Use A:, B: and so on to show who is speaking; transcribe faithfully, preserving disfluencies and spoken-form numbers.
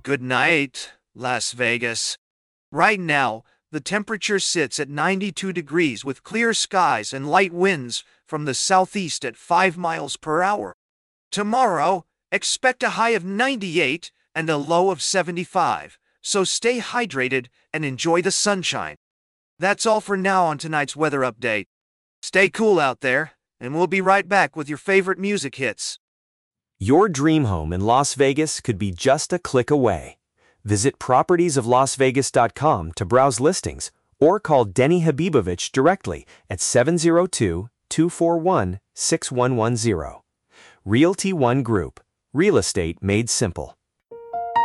A: Good night, Las Vegas. Right now, the temperature sits at ninety-two degrees with clear skies and light winds from the southeast at five miles per hour. Tomorrow, expect a high of ninety-eight and a low of seventy-five, so stay hydrated and enjoy the sunshine. That's all for now on tonight's weather update. Stay cool out there, and we'll be right back with your favorite music hits.
B: Your dream home in Las Vegas could be just a click away. Visit properties of las vegas dot com to browse listings or call Denny Habibovich directly at seven zero two, two four one, six one one zero. Realty One Group. Real estate made simple.